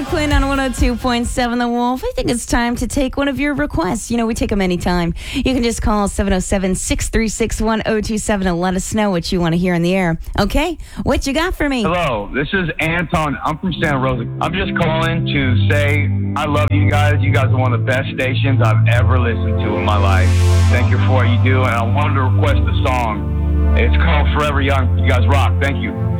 Quinn on 102.7 The Wolf. I think it's time to take one of your requests. You know, we take them anytime. You can just call 707-636-1027 and let us know what you want to hear in the air. Okay? What you got for me? Hello, this is Anton. I'm from Santa Rosa. I'm just calling to say I love you guys. You guys are one of the best stations I've ever listened to in my life. Thank you for what you do, and I wanted to request a song. It's called Forever Young. You guys rock. Thank you.